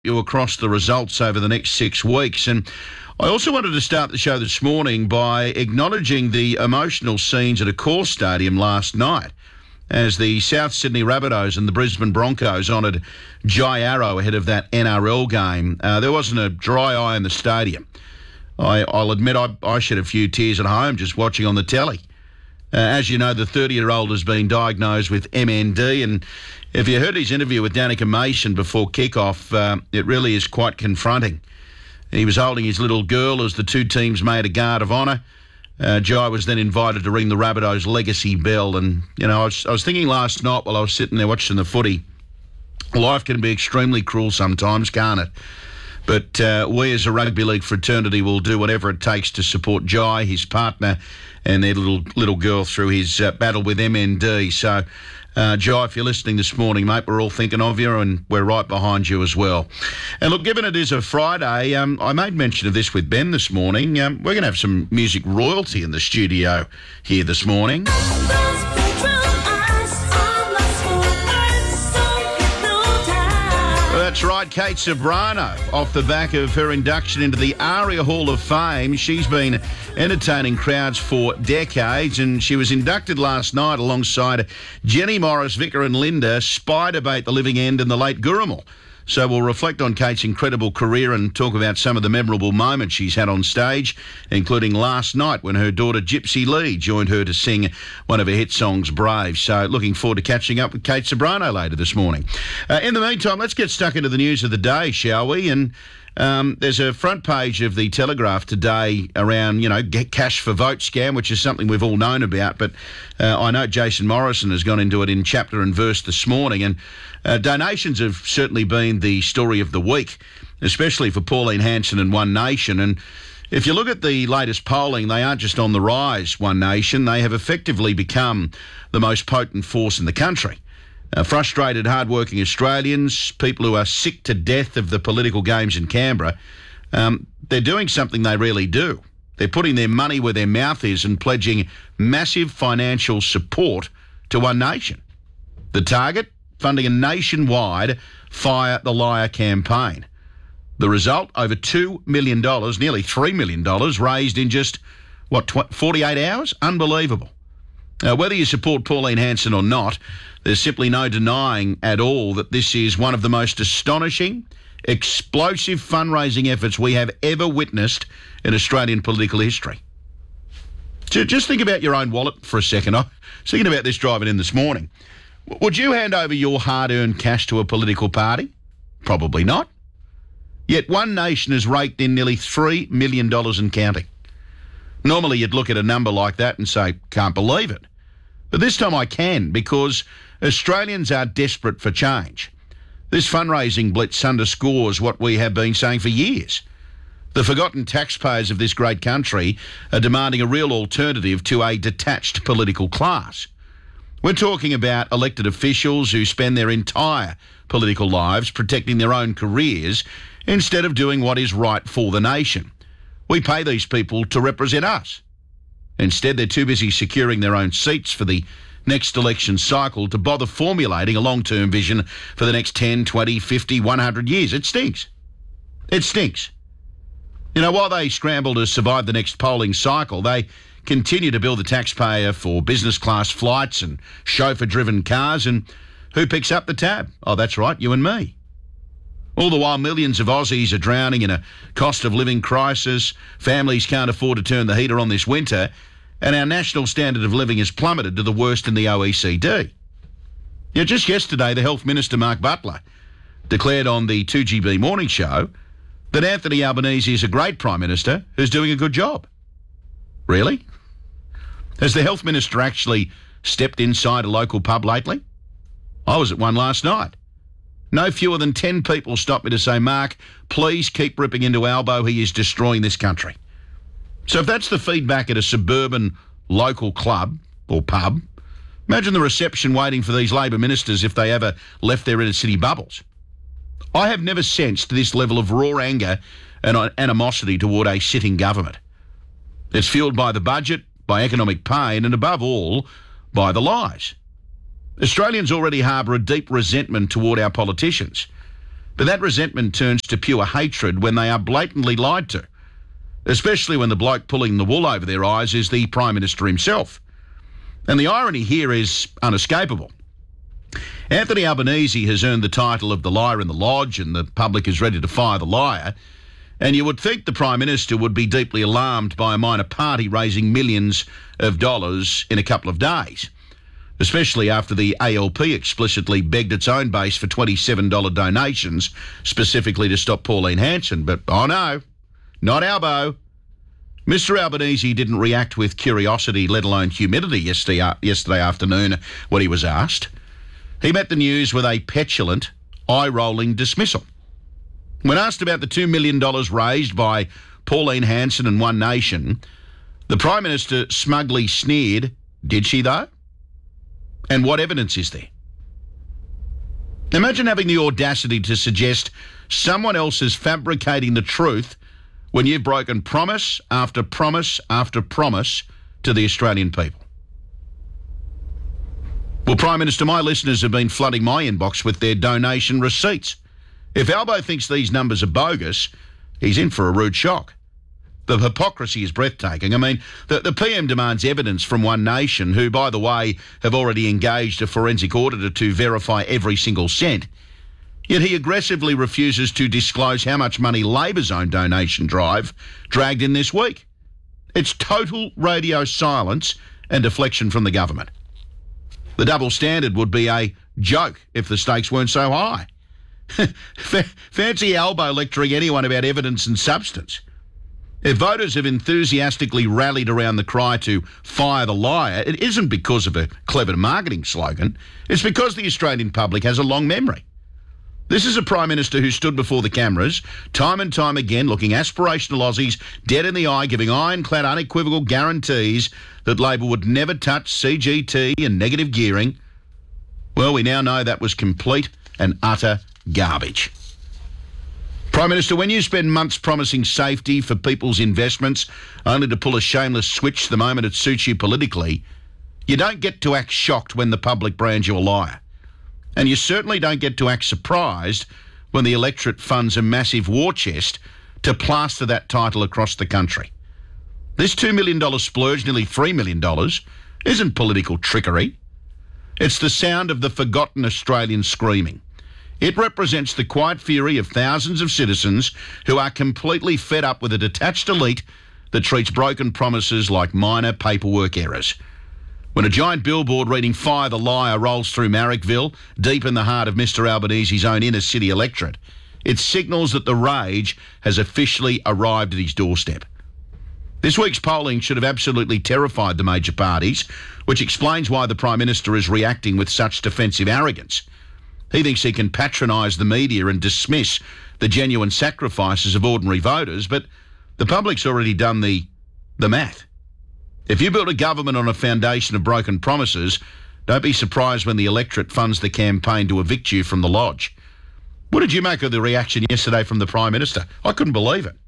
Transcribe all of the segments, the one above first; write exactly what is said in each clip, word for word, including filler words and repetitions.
you across the results over the next six weeks. And I also wanted to start the show this morning by acknowledging the emotional scenes at Accor Stadium last night as the South Sydney Rabbitohs and the Brisbane Broncos honoured Jai Arrow ahead of that N R L game. Uh, there wasn't a dry eye in the stadium. I, I'll admit I, I shed a few tears at home just watching on the telly. Uh, as you know, the thirty-year-old has been diagnosed with M N D, and if you heard his interview with Danica Mason before kick-off, uh, it really is quite confronting. He was holding his little girl as the two teams made a guard of honour. Uh, Jai was then invited to ring the Rabbitohs' legacy bell, and, you know, I was, I was thinking last night while I was sitting there watching the footy, life can be extremely cruel sometimes, can't it? But uh, we as a rugby league fraternity will do whatever it takes to support Jai, his partner, and their little little girl through his uh, battle with M N D. So, uh, Jai, if you're listening this morning, mate, we're all thinking of you and we're right behind you as well. And look, given it is a Friday, um, I made mention of this with Ben this morning. Um, we're going to have some music royalty in the studio here this morning. That's right, Kate Ceberano, off the back of her induction into the ARIA Hall of Fame. She's been entertaining crowds for decades, and she was inducted last night alongside Jenny Morris, Vicar and Linda, Spiderbait, The Living End and the late Gurumul. So we'll reflect on Kate's incredible career and talk about some of the memorable moments she's had on stage, including last night when her daughter Gypsy Lee joined her to sing one of her hit songs, Brave. So looking forward to catching up with Kate Ceberano later this morning. Uh, in the meantime, let's get stuck into the news of the day, shall we? And um, there's a front page of the Telegraph today around, you know, get cash for vote scam, which is something we've all known about. But uh, I know Jason Morrison has gone into it in chapter and verse this morning. And uh, donations have certainly been the story of the week, especially for Pauline Hanson and One Nation. And if you look at the latest polling, they aren't just on the rise, One Nation. They have effectively become the most potent force in the country. Uh, frustrated, hard-working Australians, people who are sick to death of the political games in Canberra, um, they're doing something they rarely do. They're putting their money where their mouth is and pledging massive financial support to One Nation. The target? Funding a nationwide Fire the Liar campaign. The result? Over two million dollars, nearly three million dollars, raised in just, what, tw- forty-eight hours? Unbelievable. Now, whether you support Pauline Hanson or not, there's simply no denying at all that this is one of the most astonishing, explosive fundraising efforts we have ever witnessed in Australian political history. So just think about your own wallet for a second. I was thinking about this driving in this morning. Would you hand over your hard-earned cash to a political party? Probably not. Yet One Nation has raked in nearly three million dollars and counting. Normally you'd look at a number like that and say, can't believe it. But this time I can, because Australians are desperate for change. This fundraising blitz underscores what we have been saying for years. The forgotten taxpayers of this great country are demanding a real alternative to a detached political class. We're talking about elected officials who spend their entire political lives protecting their own careers instead of doing what is right for the nation. We pay these people to represent us. Instead, they're too busy securing their own seats for the next election cycle to bother formulating a long-term vision for the next ten, twenty, fifty, one hundred years. It stinks. It stinks. You know, while they scramble to survive the next polling cycle, they continue to bill the taxpayer for business class flights and chauffeur-driven cars, and who picks up the tab? Oh, that's right, you and me. All the while, millions of Aussies are drowning in a cost of living crisis, families can't afford to turn the heater on this winter, and our national standard of living has plummeted to the worst in the O E C D. Yeah, just yesterday, the Health Minister, Mark Butler, declared on the two G B morning show that Anthony Albanese is a great Prime Minister who's doing a good job. Really? Has the Health Minister actually stepped inside a local pub lately? I was at one last night. No fewer than ten people stopped me to say, Mark, please keep ripping into Albo. He is destroying this country. So if that's the feedback at a suburban local club or pub, imagine the reception waiting for these Labor ministers if they ever left their inner city bubbles. I have never sensed this level of raw anger and animosity toward a sitting government. It's fuelled by the budget, by economic pain, and above all, by the lies. Australians already harbour a deep resentment toward our politicians. But that resentment turns to pure hatred when they are blatantly lied to, especially when the bloke pulling the wool over their eyes is the Prime Minister himself. And the irony here is unescapable. Anthony Albanese has earned the title of the liar in the lodge, and the public is ready to fire the liar. And you would think the Prime Minister would be deeply alarmed by a minor party raising millions of dollars in a couple of days, especially after the A L P explicitly begged its own base for twenty-seven dollars donations specifically to stop Pauline Hanson. But, oh no, not Albo. Mister Albanese didn't react with curiosity, let alone humility, yesterday, yesterday afternoon when he was asked. He met the news with a petulant, eye-rolling dismissal. When asked about the two million dollars raised by Pauline Hanson and One Nation, the Prime Minister smugly sneered, "Did she though? And what evidence is there?" Imagine having the audacity to suggest someone else is fabricating the truth when you've broken promise after promise after promise to the Australian people. Well, Prime Minister, my listeners have been flooding my inbox with their donation receipts. If Albo thinks these numbers are bogus, he's in for a rude shock. The hypocrisy is breathtaking. I mean, the, the P M demands evidence from One Nation, who, by the way, have already engaged a forensic auditor to verify every single cent. Yet he aggressively refuses to disclose how much money Labor's own donation drive dragged in this week. It's total radio silence and deflection from the government. The double standard would be a joke if the stakes weren't so high. Fancy Albo lecturing anyone about evidence and substance. If voters have enthusiastically rallied around the cry to fire the liar, it isn't because of a clever marketing slogan. It's because the Australian public has a long memory. This is a Prime Minister who stood before the cameras time and time again looking aspirational Aussies dead in the eye, giving ironclad unequivocal guarantees that Labor would never touch C G T and negative gearing. Well, we now know that was complete and utter garbage. Prime Minister, when you spend months promising safety for people's investments only to pull a shameless switch the moment it suits you politically, you don't get to act shocked when the public brands you a liar. And you certainly don't get to act surprised when the electorate funds a massive war chest to plaster that title across the country. This two million dollars splurge, nearly three million dollars, isn't political trickery. It's the sound of the forgotten Australian screaming. It represents the quiet fury of thousands of citizens who are completely fed up with a detached elite that treats broken promises like minor paperwork errors. When a giant billboard reading "Fire the Liar" rolls through Marrickville, deep in the heart of Mister Albanese's own inner city electorate, it signals that the rage has officially arrived at his doorstep. This week's polling should have absolutely terrified the major parties, which explains why the Prime Minister is reacting with such defensive arrogance. He thinks he can patronise the media and dismiss the genuine sacrifices of ordinary voters, but the public's already done the, the math. If you build a government on a foundation of broken promises, don't be surprised when the electorate funds the campaign to evict you from the lodge. What did you make of the reaction yesterday from the Prime Minister? I couldn't believe it.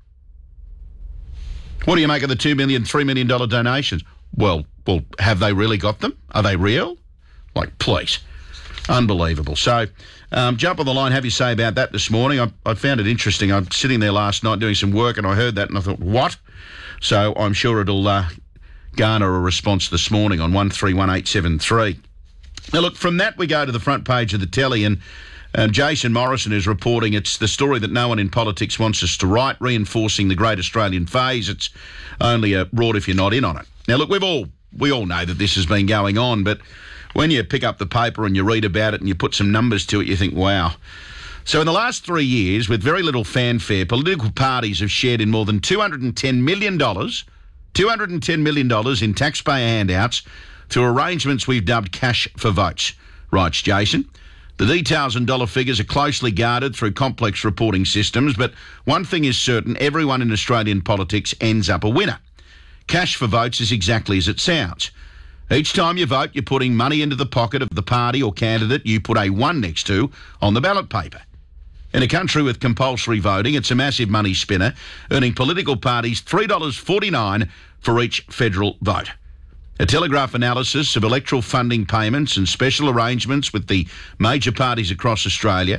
What do you make of the two million dollars, three million dollars donations? Well, well, have they really got them? Are they real? Like, please. Unbelievable. So, um, jump on the line, have your say about that this morning. I, I found it interesting. I'm sitting there last night doing some work and I heard that and I thought, what? So I'm sure it'll uh, garner a response this morning on one three one eight seven three. Now, look, from that we go to the front page of the telly and um, Jason Morrison is reporting it's the story that no one in politics wants us to write, reinforcing the great Australian phase. It's only a rort if you're not in on it. Now, look, we've all we all know that this has been going on, but when you pick up the paper and you read about it and you put some numbers to it, you think, wow. So in the last three years, with very little fanfare, political parties have shared in more than two hundred ten million dollars, two hundred ten million dollars in taxpayer handouts through arrangements we've dubbed cash for votes, writes Jason. The details and dollar figures are closely guarded through complex reporting systems, but one thing is certain, everyone in Australian politics ends up a winner. Cash for votes is exactly as it sounds. Each time you vote, you're putting money into the pocket of the party or candidate you put a one next to on the ballot paper. In a country with compulsory voting, it's a massive money spinner, earning political parties three dollars forty-nine for each federal vote. A Telegraph analysis of electoral funding payments and special arrangements with the major parties across Australia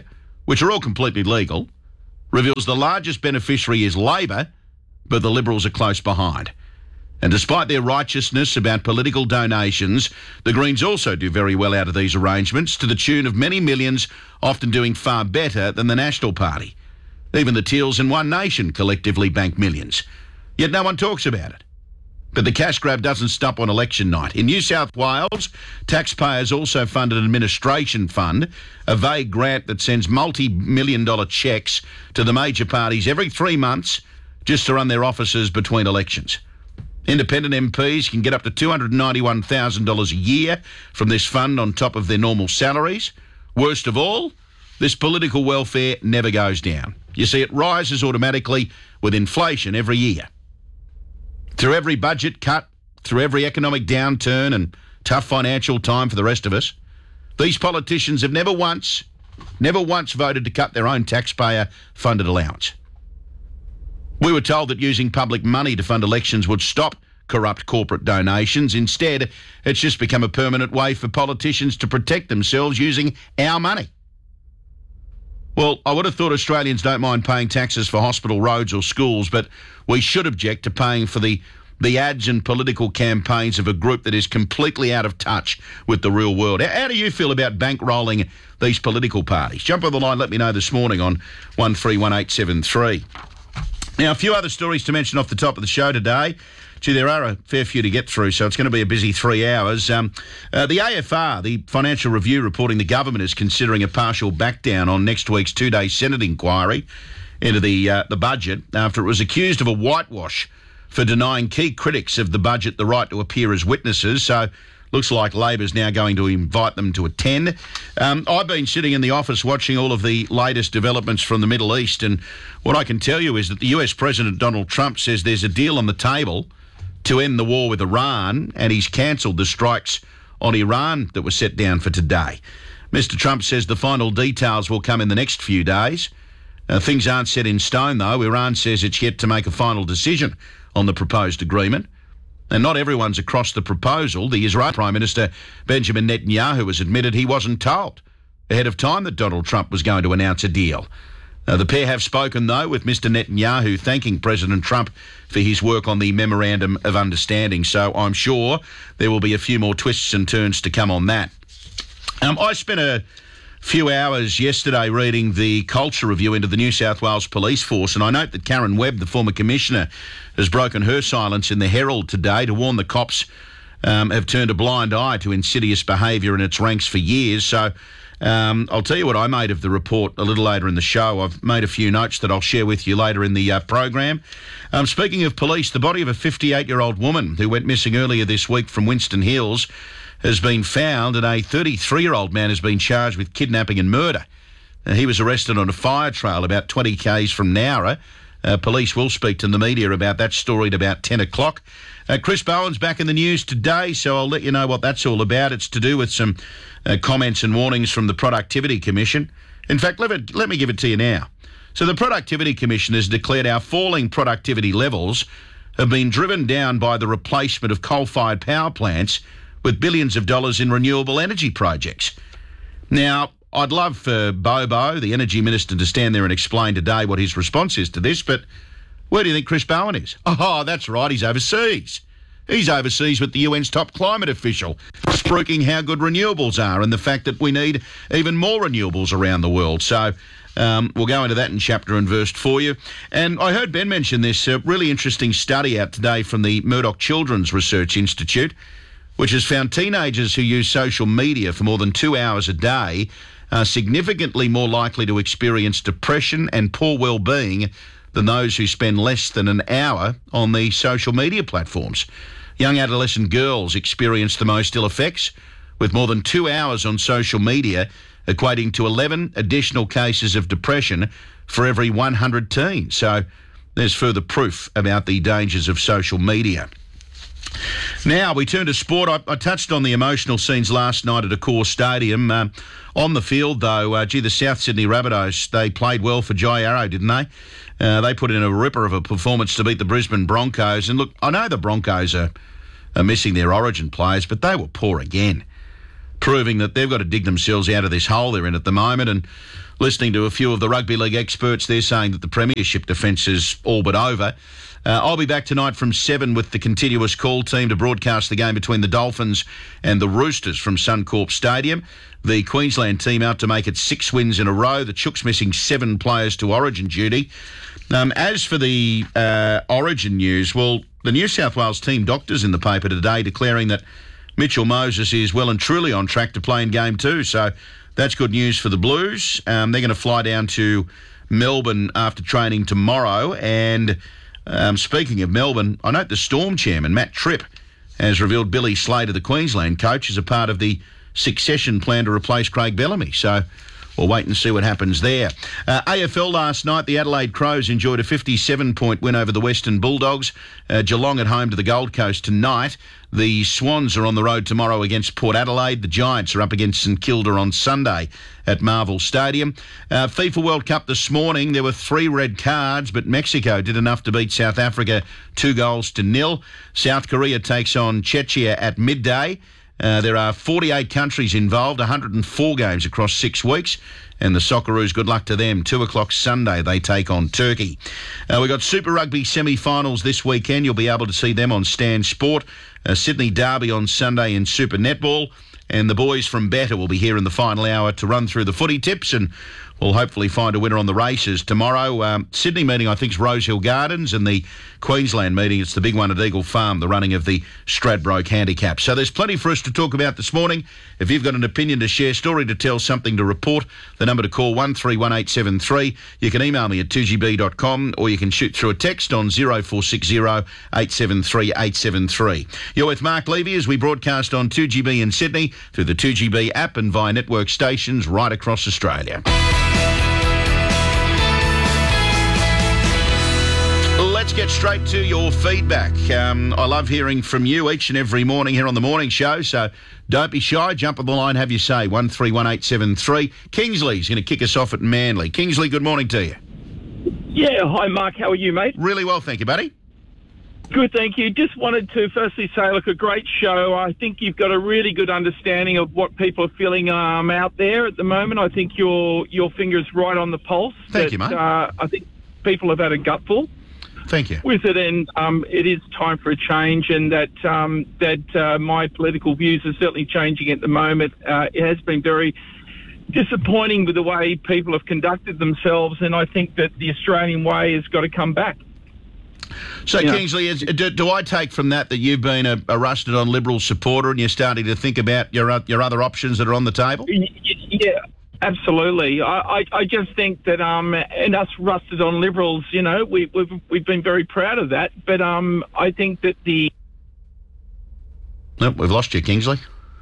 which are all completely legal, reveals the largest beneficiary is Labor, but the Liberals are close behind. And despite their righteousness about political donations, the Greens also do very well out of these arrangements, to the tune of many millions, often doing far better than the National Party. Even the Teals and One Nation collectively bank millions. Yet no one talks about it. But the cash grab doesn't stop on election night. In New South Wales, taxpayers also fund an administration fund, a vague grant that sends multi-million dollar cheques to the major parties every three months just to run their offices between elections. Independent M Ps can get up to two hundred ninety-one thousand dollars a year from this fund on top of their normal salaries. Worst of all, this political welfare never goes down. You see, it rises automatically with inflation every year. Through every budget cut, through every economic downturn and tough financial time for the rest of us, these politicians have never once, never once voted to cut their own taxpayer-funded allowance. We were told that using public money to fund elections would stop corrupt corporate donations. Instead, it's just become a permanent way for politicians to protect themselves using our money. Well, I would have thought Australians don't mind paying taxes for hospital, roads or schools, but we should object to paying for the, the ads and political campaigns of a group that is completely out of touch with the real world. How, how do you feel about bankrolling these political parties? Jump on the line, let me know this morning on one three one eight seven three. Now, a few other stories to mention off the top of the show today. Gee, there are a fair few to get through, so it's going to be a busy three hours. Um, uh, the A F R, the Financial Review, reporting the government is considering a partial backdown on next week's two-day Senate inquiry into the uh, the budget after it was accused of a whitewash for denying key critics of the budget the right to appear as witnesses. So looks like Labor's now going to invite them to attend. Um, I've been sitting in the office watching all of the latest developments from the Middle East, and what I can tell you is that the U S President Donald Trump says there's a deal on the table to end the war with Iran, and he's cancelled the strikes on Iran that were set down for today. Mister Trump says the final details will come in the next few days. Uh, things aren't set in stone, though. Iran says it's yet to make a final decision on the proposed agreement. And not everyone's across the proposal. The Israeli Prime Minister Benjamin Netanyahu has admitted he wasn't told ahead of time that Donald Trump was going to announce a deal. Uh, the pair have spoken, though, with Mister Netanyahu thanking President Trump for his work on the Memorandum of Understanding. So I'm sure there will be a few more twists and turns to come on that. Um, I spent a few hours yesterday reading the culture review into the New South Wales Police Force, and I note that Karen Webb, the former commissioner, has broken her silence in the Herald today to warn the cops um, have turned a blind eye to insidious behaviour in its ranks for years. So Um, I'll tell you what I made of the report a little later in the show. I've made a few notes that I'll share with you later in the uh, program. Um, speaking of police, the body of a fifty-eight-year-old woman who went missing earlier this week from Winston Hills has been found, and a thirty-three-year-old man has been charged with kidnapping and murder. Uh, he was arrested on a fire trail about twenty k's from Nowra. Uh, police will speak to the media about that story at about ten o'clock. Uh, Chris Bowen's back in the news today, so I'll let you know what that's all about. It's to do with some uh, comments and warnings from the Productivity Commission. In fact, let, it, let me give it to you now. So the Productivity Commission has declared our falling productivity levels have been driven down by the replacement of coal-fired power plants with billions of dollars in renewable energy projects. Now, I'd love for Bobo, the Energy Minister, to stand there and explain today what his response is to this, but where do you think Chris Bowen is? Oh, that's right, he's overseas. He's overseas with the U N's top climate official, spruiking how good renewables are and the fact that we need even more renewables around the world. So um, we'll go into that in chapter and verse for you. And I heard Ben mention this uh, really interesting study out today from the Murdoch Children's Research Institute, which has found teenagers who use social media for more than two hours a day are significantly more likely to experience depression and poor well-being than those who spend less than an hour on the social media platforms. Young adolescent girls experience the most ill effects, with more than two hours on social media equating to eleven additional cases of depression for every one hundred teens. So there's further proof about the dangers of social media. Now, we turn to sport. I, I touched on the emotional scenes last night at Accor Stadium. Uh, on the field, though, uh, gee, the South Sydney Rabbitohs, they played well for Jai Arrow, didn't they? Uh, they put in a ripper of a performance to beat the Brisbane Broncos. And look, I know the Broncos are, are missing their origin players, but they were poor again. proving that they've got to dig themselves out of this hole they're in at the moment. And listening to a few of the rugby league experts, they're saying that the premiership defence is all but over. Uh, I'll be back tonight from seven with the continuous call team to broadcast the game between the Dolphins and the Roosters from Suncorp Stadium. The Queensland team out to make it six wins in a row. The Chooks missing seven players to Origin duty. Um, as for the uh, Origin news, well, the New South Wales team doctor's in the paper today declaring that Mitchell Moses is well and truly on track to play in game two. So that's good news for the Blues. Um, they're going to fly down to Melbourne after training tomorrow. And um, speaking of Melbourne, I note the Storm chairman, Matt Tripp, has revealed Billy Slater, the Queensland coach, is a part of the succession plan to replace Craig Bellamy. So we'll wait and see what happens there. Uh, A F L last night, the Adelaide Crows enjoyed a fifty-seven point win over the Western Bulldogs. Uh, Geelong at home to the Gold Coast tonight. The Swans are on the road tomorrow against Port Adelaide. The Giants are up against St Kilda on Sunday at Marvel Stadium. Uh, FIFA World Cup this morning, there were three red cards, but Mexico did enough to beat South Africa two goals to nil. South Korea takes on Czechia at midday. Uh, there are forty-eight countries involved, one hundred four games across six weeks. And the Socceroos, good luck to them. Two o'clock Sunday, they take on Turkey. Uh, we've got Super Rugby semi-finals this weekend. You'll be able to see them on Stan Sport. Uh, Sydney Derby on Sunday in Super Netball. And the boys from Better will be here in the final hour to run through the footy tips, and we'll hopefully find a winner on the races tomorrow. Um, Sydney meeting, I think, is Rosehill Gardens, and the Queensland meeting, it's the big one at Eagle Farm, the running of the Stradbroke Handicap. So there's plenty for us to talk about this morning. If you've got an opinion to share, story to tell, something to report, the number to call one three one eight seven three. You can email me at two g b dot com, or you can shoot through a text on zero four six zero eight seven three eight seven three. You're with Mark Levy as we broadcast on two G B in Sydney, through the two G B app and via network stations right across Australia. Let's get straight to your feedback. Um, I love hearing from you each and every morning here on the morning show, so don't be shy. Jump on the line, have your say. one three one eight seven three. Kingsley's going to kick us off at Manly. Kingsley, good morning to you. Yeah, hi Mark, how are you, mate? Really well, thank you, buddy. Good, thank you. Just wanted to firstly say, look, a great show. I think you've got a really good understanding of what people are feeling um, out there at the moment. I think your your finger's right on the pulse. Thank that, you, mate. Uh, I think people have had a gutful. Thank you. With it, and um, it is time for a change, and that um, that uh, my political views are certainly changing at the moment. Uh, it has been very disappointing with the way people have conducted themselves, and I think that the Australian way has got to come back. So, you Kingsley, is, do, do I take from that that you've been a, a rusted-on Liberal supporter and you're starting to think about your your other options that are on the table? Yeah. Absolutely. I, I, I just think that, um, and us rusted on Liberals, you know, we, we've we've been very proud of that. But um, I think that the... Nope, we've lost you, Kingsley.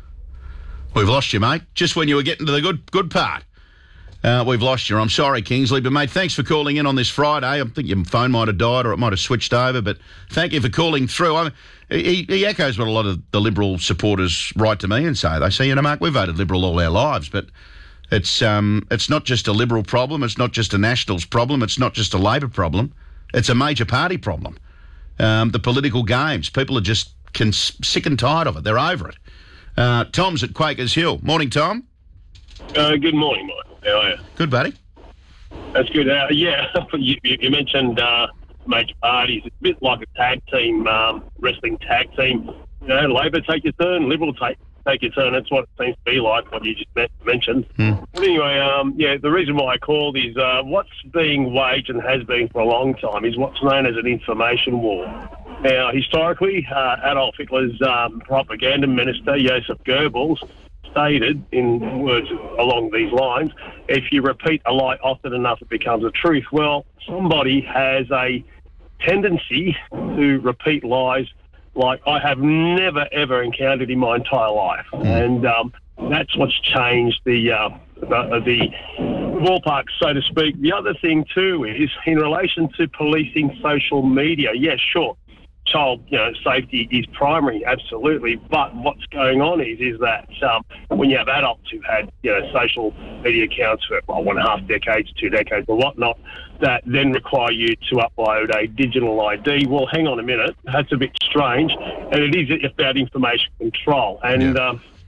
We've lost you, mate. Just when you were getting to the good good part. Uh, we've lost you. I'm sorry, Kingsley. But, mate, thanks for calling in on this Friday. I think your phone might have died or it might have switched over. But thank you for calling through. I mean, he, he echoes what a lot of the Liberal supporters write to me and say. They say, you know, Mark, we've voted Liberal all our lives, but... It's um, it's not just a Liberal problem. It's not just a Nationals problem. It's not just a Labor problem. It's a major party problem. Um, the political games. People are just con- sick and tired of it. They're over it. Uh, Tom's at Quakers Hill. Morning, Tom. Uh, good morning, Mike. How are you? Good, buddy. That's good. Uh, yeah, you, you mentioned uh, major parties. It's a bit like a tag team, um, wrestling tag team. You know, Labor take your turn, Liberal take take your turn. That's what it seems to be like, what you just mentioned. Hmm. But anyway, um, yeah, the reason why I called is uh, what's being waged and has been for a long time is what's known as an information war. Now, historically, uh, Adolf Hitler's um, propaganda minister, Joseph Goebbels, stated in words along these lines, if you repeat a lie often enough, it becomes a truth. Well, somebody has a tendency to repeat lies like I have never, ever encountered in my entire life. Mm. And um, that's what's changed the, uh, the the ballpark, so to speak. The other thing, too, is in relation to policing social media. Yes, sure, child you know, safety is primary, absolutely. But what's going on is is that um, when you have adults who've had you know, social media accounts for well, one and a half decades, two decades or whatnot, that then require you to upload a digital I D. Well, hang on a minute, that's a bit strange, and it is about information control. And yeah. um,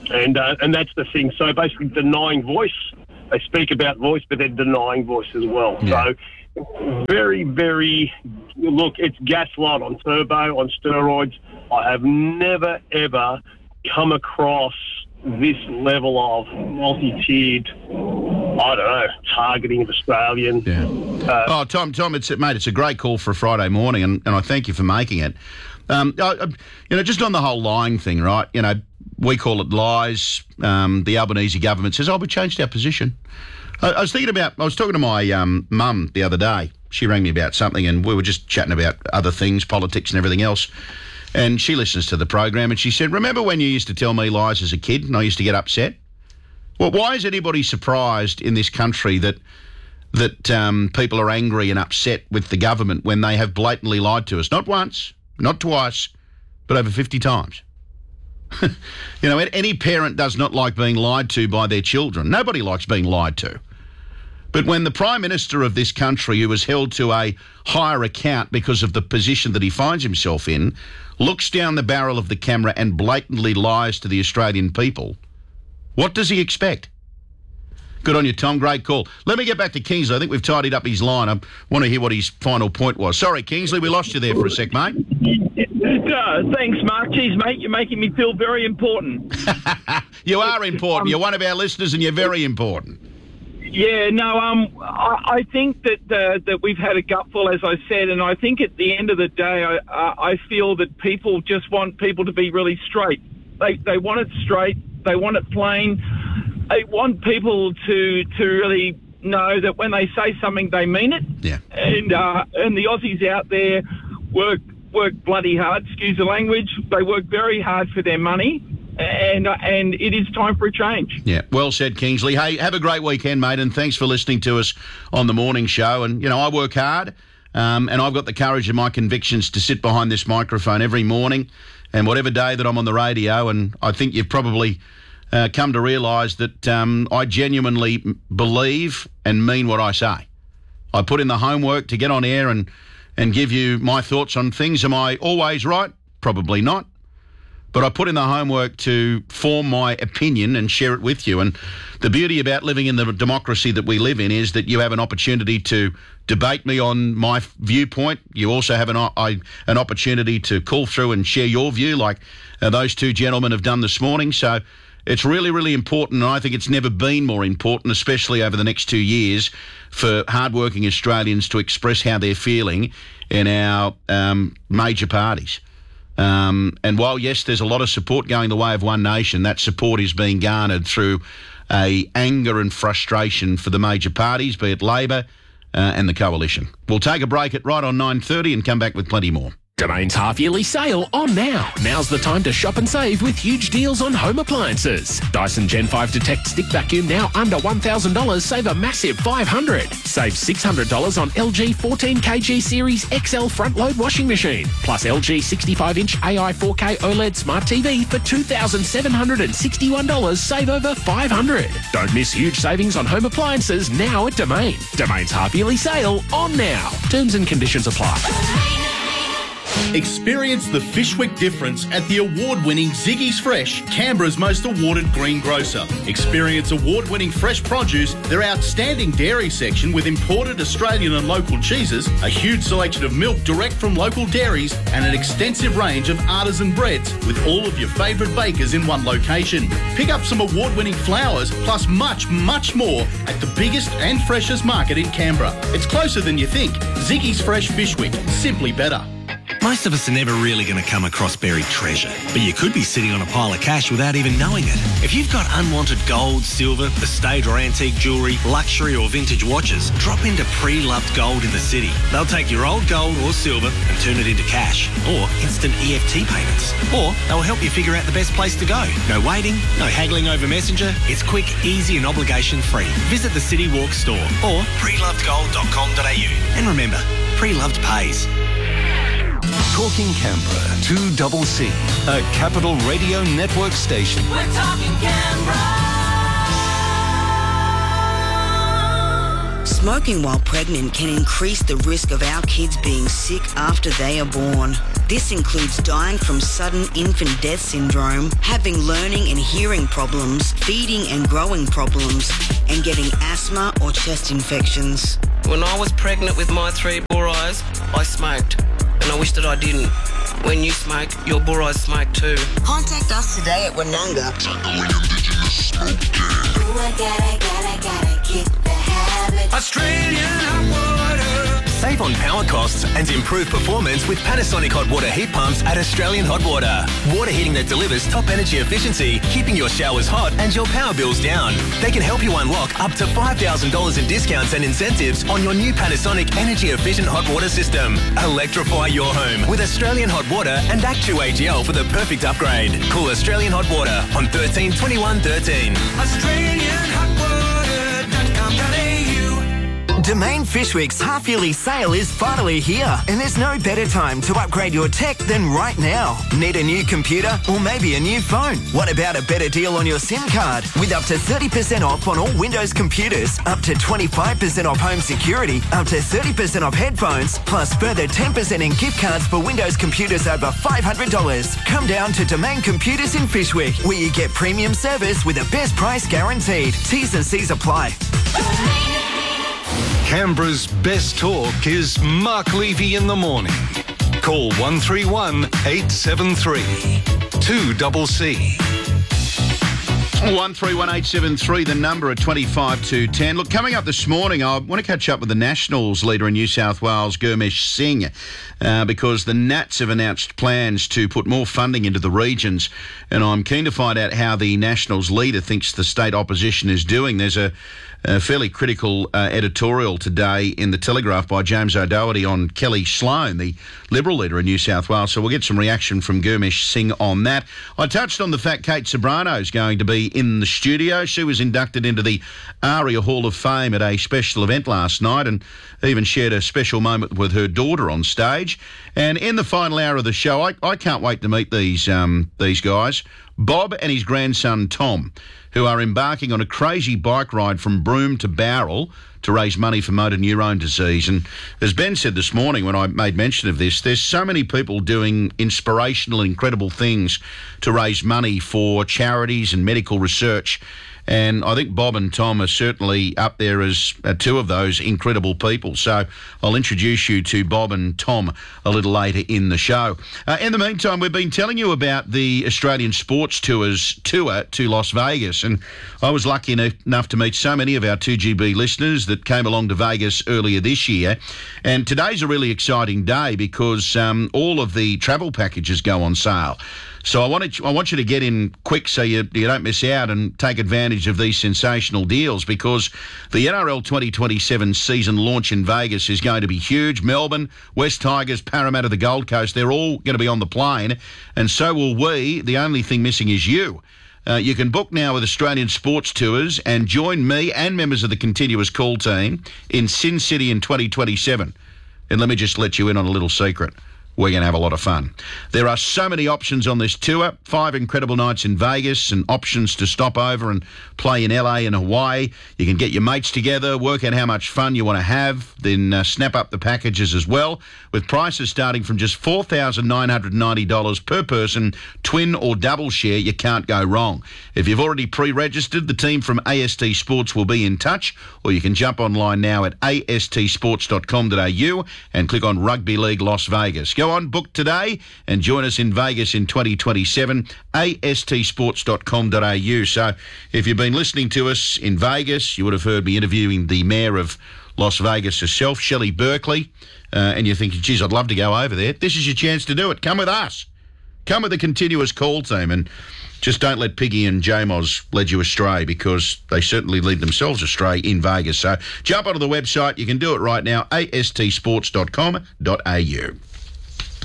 And uh, and that's the thing. So basically denying voice. They speak about voice, but they're denying voice as well. Yeah. So very, very, look, it's gaslight on turbo, on steroids. I have never, ever come across this level of multi-tiered, I don't know, targeting of Australian. Yeah. Uh, oh, Tom, Tom, it's mate, it's a great call for a Friday morning, and, and I thank you for making it. Um, I, you know, just on the whole lying thing, right? You know, we call it lies. Um, the Albanese government says, "Oh, we changed our position." I, I was thinking about. I was talking to my um, mum the other day. She rang me about something, and we were just chatting about other things, politics, and everything else. And she listens to the program, and she said, "Remember when you used to tell me lies as a kid, and I used to get upset?" Well, why is anybody surprised in this country that that um, people are angry and upset with the government when they have blatantly lied to us? Not once, not twice, but over fifty times. You know, any parent does not like being lied to by their children. Nobody likes being lied to. But when the Prime Minister of this country, who was held to a higher account because of the position that he finds himself in, looks down the barrel of the camera and blatantly lies to the Australian people, what does he expect? Good on you, Tom. Great call. Let me get back to Kingsley. I think we've tidied up his line. I want to hear what his final point was. Sorry, Kingsley, we lost you there for a sec, mate. Uh, thanks, Mark. Geez, mate, you're making me feel very important. You are important. You're one of our listeners and you're very important. Yeah, no, um, I, I think that uh, that we've had a gutful, as I said, and I think at the end of the day, I, uh, I feel that people just want people to be really straight. They they want it straight. They want it plain. They want people to to really know that when they say something, they mean it. Yeah. And uh, and the Aussies out there work work bloody hard. Excuse the language. They work very hard for their money. And uh, and it is time for a change. Yeah, well said, Kingsley. Hey, have a great weekend, mate, and thanks for listening to us on the morning show. And, you know, I work hard, um, and I've got the courage of my convictions to sit behind this microphone every morning and whatever day that I'm on the radio. And I think you've probably uh, come to realise that um, I genuinely believe and mean what I say. I put in the homework to get on air and, and give you my thoughts on things. Am I always right? Probably not. But I put in the homework to form my opinion and share it with you. And the beauty about living in the democracy that we live in is that you have an opportunity to debate me on my viewpoint. You also have an, I, an opportunity to call through and share your view like uh, those two gentlemen have done this morning. So it's really, really important, and I think it's never been more important, especially over the next two years, for hardworking Australians to express how they're feeling in our um, major parties. Um, and while, yes, there's a lot of support going the way of One Nation, that support is being garnered through a anger and frustration for the major parties, be it Labor uh, and the Coalition. We'll take a break at right on nine thirty and come back with plenty more. Domain's half-yearly sale on now. Now's the time to shop and save with huge deals on home appliances. Dyson Gen five Detect Stick Vacuum now under one thousand dollars, save a massive five hundred dollars. Save six hundred dollars on L G fourteen kilogram Series X L front-load washing machine. Plus L G sixty-five inch A I four K OLED Smart T V for two thousand seven hundred sixty-one dollars, save over five hundred dollars. Don't miss huge savings on home appliances now at Domain. Domain's half-yearly sale on now. Terms and conditions apply. Experience the Fishwick difference at the award-winning Ziggy's Fresh, Canberra's most awarded green grocer. Experience award-winning fresh produce, their outstanding dairy section with imported Australian and local cheeses, a huge selection of milk direct from local dairies, and an extensive range of artisan breads with all of your favourite bakers in one location. Pick up some award-winning flowers, plus much, much more at the biggest and freshest market in Canberra. It's closer than you think. Ziggy's Fresh Fishwick, simply better. Most of us are never really going to come across buried treasure, but you could be sitting on a pile of cash without even knowing it. If you've got unwanted gold, silver, estate or antique jewellery, luxury or vintage watches, drop into Pre-Loved Gold in the city. They'll take your old gold or silver and turn it into cash, or instant E F T payments. Or they'll help you figure out the best place to go. No waiting, no haggling over Messenger. It's quick, easy and obligation-free. Visit the City Walk store or pre loved gold dot com dot a u. And remember, Pre-Loved pays. Talking Canberra, two double C, a Capital Radio Network station. We're talking Canberra. Smoking while pregnant can increase the risk of our kids being sick after they are born. This includes dying from sudden infant death syndrome, having learning and hearing problems, feeding and growing problems, and getting asthma or chest infections. When I was pregnant with my three boar eyes, I smoked, and I wish that I didn't. When you smoke, your boar eyes smoke too. Contact us today at Wananga. Australian hot water. Save on power costs and improve performance with Panasonic hot water heat pumps at Australian Hot Water. Water heating that delivers top energy efficiency, keeping your showers hot and your power bills down. They can help you unlock up to five thousand dollars in discounts and incentives on your new Panasonic energy efficient hot water system. Electrify your home with Australian Hot Water and Actu A G L for the perfect upgrade. Call Australian Hot Water on thirteen twenty-one thirteen. Australian Hot Water dot com dot a u. Domain Fishwick's half-yearly sale is finally here, and there's no better time to upgrade your tech than right now. Need a new computer or maybe a new phone? What about a better deal on your SIM card? With up to thirty percent off on all Windows computers, up to twenty-five percent off home security, up to thirty percent off headphones, plus further ten percent in gift cards for Windows computers over five hundred dollars. Come down to Domain Computers in Fishwick, where you get premium service with a best price guaranteed. T's and C's apply. Canberra's best talk is Mark Levy in the morning. Call one three one, eight seven three, two C C. one three one eight seven three, the number at twenty-five to ten. Look, coming up this morning, I want to catch up with the Nationals leader in New South Wales, Gurmesh Singh, uh, because the Nats have announced plans to put more funding into the regions, and I'm keen to find out how the Nationals leader thinks the state opposition is doing. There's a A fairly critical uh, editorial today in the Telegraph by James O'Doherty on Kelly Sloan, the Liberal leader in New South Wales. So we'll get some reaction from Gurmesh Singh on that. I touched on the fact Kate Ceberano is going to be in the studio. She was inducted into the ARIA Hall of Fame at a special event last night and even shared a special moment with her daughter on stage. And in the final hour of the show, I, I can't wait to meet these um, these guys. Bob and his grandson Tom, who are embarking on a crazy bike ride from Broome to Bowral to raise money for motor neurone disease. And as Ben said this morning when I made mention of this, there's so many people doing inspirational and incredible things to raise money for charities and medical research. And I think Bob and Tom are certainly up there as uh, two of those incredible people. So I'll introduce you to Bob and Tom a little later in the show. Uh, in the meantime, we've been telling you about the Australian Sports Tours tour to Las Vegas. And I was lucky enough to meet so many of our two G B listeners that came along to Vegas earlier this year. And today's a really exciting day because um, all of the travel packages go on sale. So I wanted, I want you to get in quick so you, you don't miss out and take advantage of these sensational deals, because the N R L twenty twenty-seven season launch in Vegas is going to be huge. Melbourne, West Tigers, Parramatta, the Gold Coast, they're all going to be on the plane, and so will we. The only thing missing is you. Uh, you can book now with Australian Sports Tours and join me and members of the Continuous Call team in Sin City in twenty twenty-seven. And let me just let you in on a little secret. We're going to have a lot of fun. There are so many options on this tour. Five incredible nights in Vegas and options to stop over and play in L A and Hawaii. You can get your mates together, work out how much fun you want to have, then uh, snap up the packages as well, with prices starting from just four thousand nine hundred ninety dollars per person, twin or double share. You can't go wrong. If you've already pre-registered, the team from A S T Sports will be in touch, or you can jump online now at a s t sports dot com dot a u and click on Rugby League Las Vegas. Go on, book today and join us in Vegas in twenty twenty-seven, a s t sports dot com dot a u. So if you've been listening to us in Vegas, you would have heard me interviewing the mayor of Las Vegas herself, Shelley Berkeley, uh, and you're thinking, geez, I'd love to go over there. This is your chance to do it. Come with us. Come with the Continuous Call team, and just don't let Piggy and J-Moz lead you astray, because they certainly lead themselves astray in Vegas. So jump onto the website. You can do it right now, a s t sports dot com dot a u.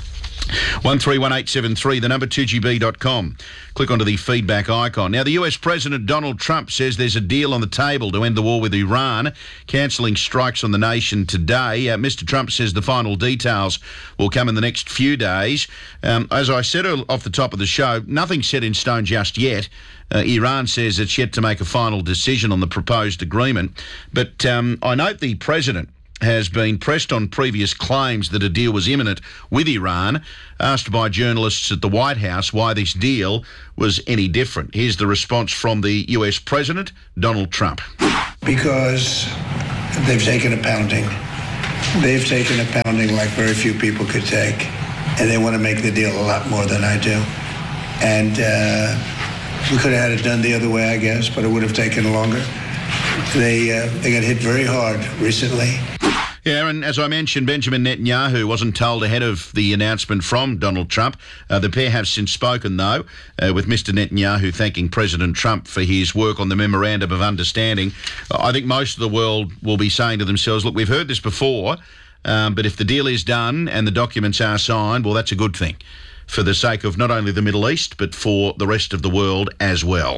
one three one eight seven three, the number two G B dot com. Click onto the feedback icon. Now, the U S President Donald Trump says there's a deal on the table to end the war with Iran, cancelling strikes on the nation today. Uh, Mister Trump says the final details will come in the next few days. Um, as I said off the top of the show, nothing's set in stone just yet. Uh, Iran says it's yet to make a final decision on the proposed agreement. But um, I note the President has been pressed on previous claims that a deal was imminent with Iran, asked by journalists at the White House why this deal was any different. Here's the response from the U S President, Donald Trump. Because they've taken a pounding. They've taken a pounding like very few people could take, and they want to make the deal a lot more than I do. And uh, we could have had it done the other way, I guess, but it would have taken longer. They, uh, they got hit very hard recently. Yeah, and as I mentioned, Benjamin Netanyahu wasn't told ahead of the announcement from Donald Trump. Uh, the pair have since spoken, though, uh, with Mister Netanyahu thanking President Trump for his work on the Memorandum of Understanding. I think most of the world will be saying to themselves, look, we've heard this before, um, but if the deal is done and the documents are signed, well, that's a good thing for the sake of not only the Middle East, but for the rest of the world as well.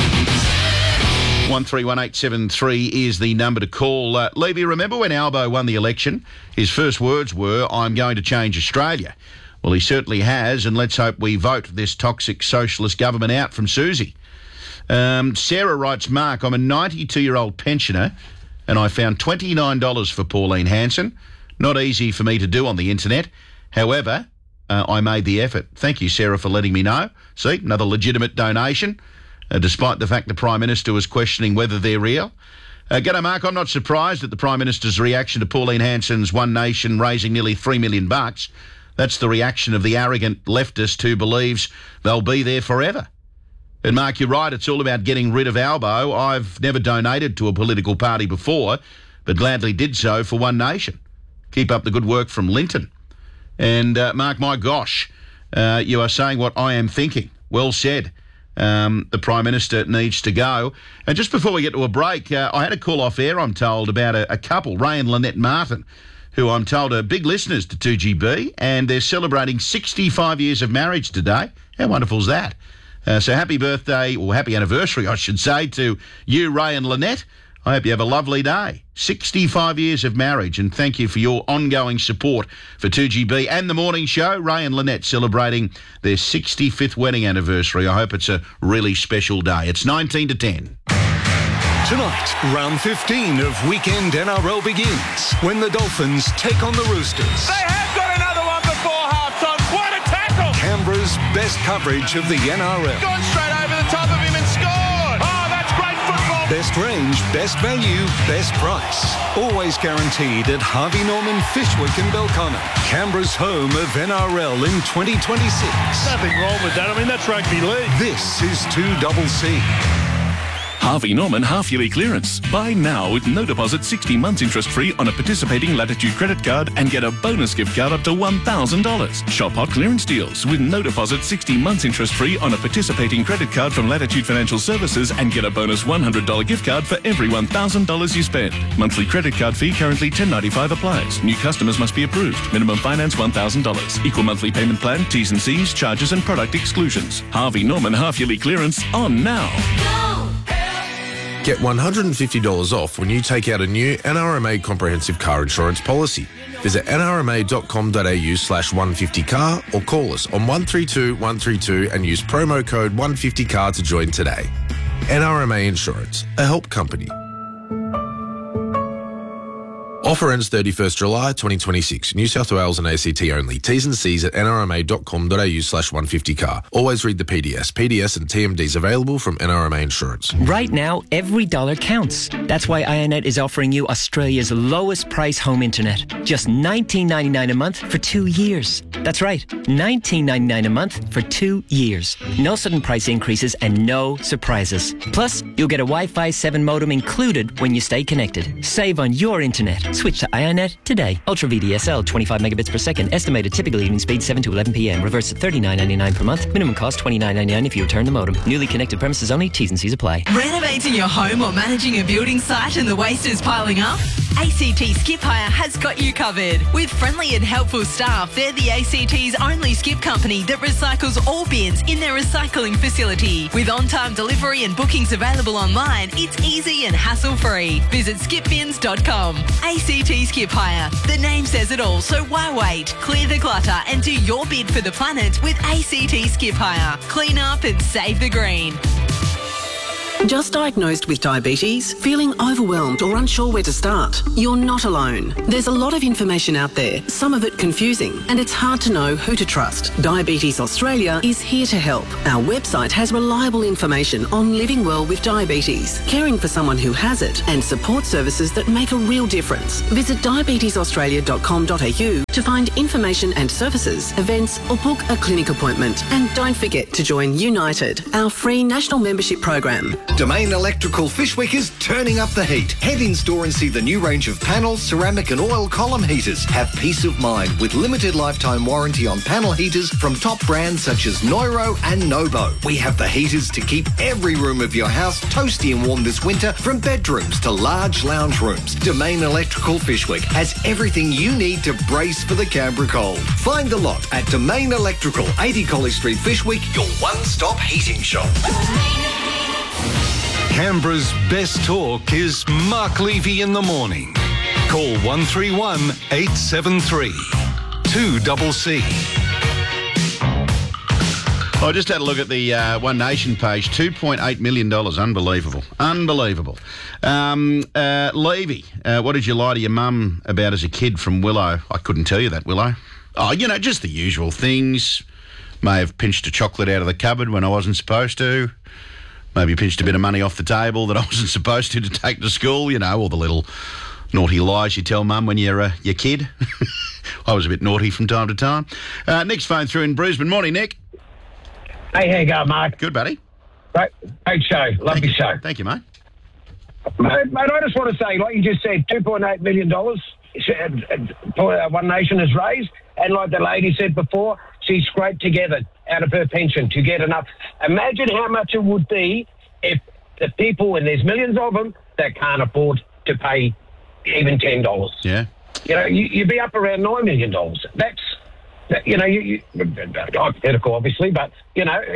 one three one eight seven three is the number to call. Uh, Levy, remember when Albo won the election? His first words were, I'm going to change Australia. Well, he certainly has, and let's hope we vote this toxic socialist government out from Susie. Um, Sarah writes, Mark, I'm a ninety-two-year-old pensioner, and I found twenty-nine dollars for Pauline Hanson. Not easy for me to do on the internet. However, uh, I made the effort. Thank you, Sarah, for letting me know. See, another legitimate donation. Uh, despite the fact the Prime Minister was questioning whether they're real. Uh, G'day, Mark. I'm not surprised at the Prime Minister's reaction to Pauline Hanson's One Nation raising nearly three million bucks. That's the reaction of the arrogant leftist who believes they'll be there forever. And, Mark, you're right. It's all about getting rid of Albo. I've never donated to a political party before, but gladly did so for One Nation. Keep up the good work from Linton. And, uh, Mark, my gosh, uh, you are saying what I am thinking. Well said. Um, the Prime Minister needs to go. And just before we get to a break, uh, I had a call off air, I'm told, about a, a couple, Ray and Lynette Martin, who I'm told are big listeners to two G B, and they're celebrating sixty-five years of marriage today. How wonderful is that? Uh, so happy birthday, or happy anniversary, I should say, to you, Ray and Lynette. I hope you have a lovely day. sixty-five years of marriage, and thank you for your ongoing support for two G B and the morning show. Ray and Lynette celebrating their sixty-fifth wedding anniversary. I hope it's a really special day. It's nineteen to ten. Tonight, round fifteen of Weekend N R L begins when the Dolphins take on the Roosters. They have got another one before half-time. What a tackle! Canberra's best coverage of the N R L. Gone straight over the top of him and scored. Oh, that's great football. Best range, best value, best price. Always guaranteed at Harvey Norman, Fishwick and Belconnen. Canberra's home of N R L in twenty twenty-six. Nothing wrong with that. I mean, that's rugby league. This is two C C. Harvey Norman half-yearly clearance. Buy now with no deposit, sixty months interest-free on a participating Latitude credit card and get a bonus gift card up to one thousand dollars. Shop hot clearance deals with no deposit, sixty months interest-free on a participating credit card from Latitude Financial Services and get a bonus one hundred dollars gift card for every one thousand dollars you spend. Monthly credit card fee currently ten ninety-five applies. New customers must be approved. Minimum finance one thousand dollars. Equal monthly payment plan, T's and C's, charges and product exclusions. Harvey Norman half-yearly clearance on now. Get one hundred fifty dollars off when you take out a new N R M A comprehensive car insurance policy. Visit n r m a dot com dot a u slash one fifty car or call us on one three two one three two and use promo code one fifty car to join today. N R M A Insurance, a help company. Offer ends thirty-first July twenty twenty-six. New South Wales and A C T only. T's and C's at n r m a dot com dot a u slash one fifty car. Always read the P D S. P D S and T M Ds available from N R M A Insurance. Right now, every dollar counts. That's why iiNet is offering you Australia's lowest price home internet. Just nineteen ninety-nine a month for two years. That's right, nineteen ninety-nine a month for two years. No sudden price increases and no surprises. Plus, you'll get a Wi-Fi seven modem included when you stay connected. Save on your internet. Switch to iiNet today. Ultra V D S L, twenty-five megabits per second. Estimated typical evening speed seven to eleven p m. Reverse at thirty-nine ninety-nine per month. Minimum cost twenty-nine ninety-nine if you return the modem. Newly connected premises only. T's and C's apply. Renovating your home or managing a building site and the waste is piling up? A C T Skip Hire has got you covered. With friendly and helpful staff, they're the A C T's only skip company that recycles all bins in their recycling facility. With on-time delivery and bookings available online, it's easy and hassle-free. Visit skip bins dot com. A C T Skip Hire. The name says it all, so why wait? Clear the clutter and do your bid for the planet with A C T Skip Hire. Clean up and save the green. Just diagnosed with diabetes? Feeling overwhelmed or unsure where to start? You're not alone. There's a lot of information out there, some of it confusing, and it's hard to know who to trust. Diabetes Australia is here to help. Our website has reliable information on living well with diabetes, caring for someone who has it, and support services that make a real difference. Visit diabetes australia dot com dot a u to find information and services, events, or book a clinic appointment. And don't forget to join United, our free national membership program. Domain Electrical Fishwick is turning up the heat. Head in store and see the new range of panels, ceramic and oil column heaters. Have peace of mind with limited lifetime warranty on panel heaters from top brands such as Neuro and Nobo. We have the heaters to keep every room of your house toasty and warm this winter, from bedrooms to large lounge rooms. Domain Electrical Fishwick has everything you need to brace for the Canberra cold. Find the lot at Domain Electrical, eighty College Street, Fishwick, your one-stop heating shop. Canberra's best talk is Mark Levy in the morning. Call one three one, eight seven three, two C C. I just had a look at the uh, One Nation page. two point eight million dollars. Unbelievable. Unbelievable. Um, uh, Levy, uh, what did you lie to your mum about as a kid from Willow? I couldn't tell you that, Willow. Oh, you know, just the usual things. May have pinched a chocolate out of the cupboard when I wasn't supposed to. Maybe pinched a bit of money off the table that I wasn't supposed to to take to school. You know, all the little naughty lies you tell mum when you're a your kid. I was a bit naughty from time to time. Uh, Nick's phone through in Brisbane. Morning, Nick. Hey, how you going, Mark? Good, buddy. Great, great show. Love your show. Thank you, mate. Mate, mate, I just want to say, like you just said, two point eight million dollars One Nation has raised. And like the lady said before, she scraped together out of her pension to get enough. Imagine how much it would be if the people, and there's millions of them, that can't afford to pay even ten dollars. Yeah. You know, you, you'd be up around nine million dollars. That's, that, you know, you, you, hypothetical, obviously, but, you know,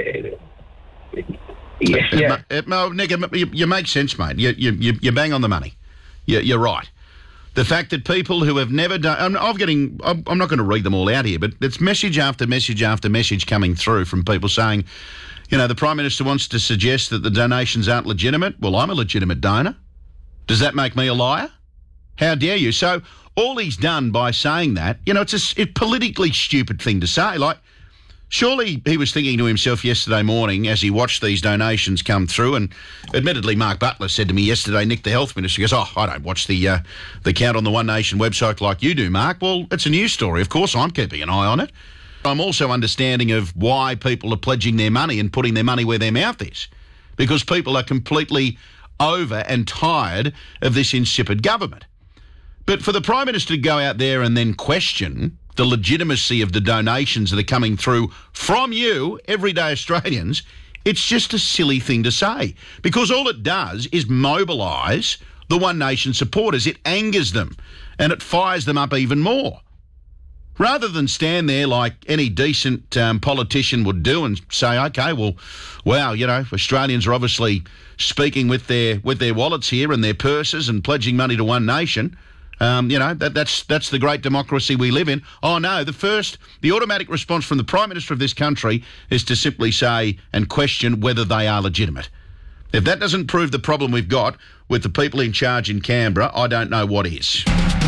yeah. It, it, it, Nick, it, you, you make sense, mate. You, you, you bang on the money. You, you're right. The fact that people who have never done... I'm, I'm getting... I'm, I'm not going to read them all out here, but it's message after message after message coming through from people saying, you know, the Prime Minister wants to suggest that the donations aren't legitimate. Well, I'm a legitimate donor. Does that make me a liar? How dare you? So all he's done by saying that, you know, it's a, a politically stupid thing to say. Like, surely he was thinking to himself yesterday morning as he watched these donations come through, and admittedly Mark Butler said to me yesterday, Nick, the Health Minister, goes, oh, I don't watch the uh, the count on the One Nation website like you do, Mark. Well, it's a news story. Of course I'm keeping an eye on it. I'm also understanding of why people are pledging their money and putting their money where their mouth is, because people are completely over and tired of this insipid government. But for the Prime Minister to go out there and then question the legitimacy of the donations that are coming through from you, everyday Australians, it's just a silly thing to say, because all it does is mobilise the One Nation supporters. It angers them and it fires them up even more. Rather than stand there like any decent um, politician would do and say, OK, well, wow, you know, Australians are obviously speaking with their with their wallets here and their purses and pledging money to One Nation. Um, you know, that, that's that's the great democracy we live in. Oh, no, the first, the automatic response from the Prime Minister of this country is to simply say and question whether they are legitimate. If that doesn't prove the problem we've got with the people in charge in Canberra, I don't know what is.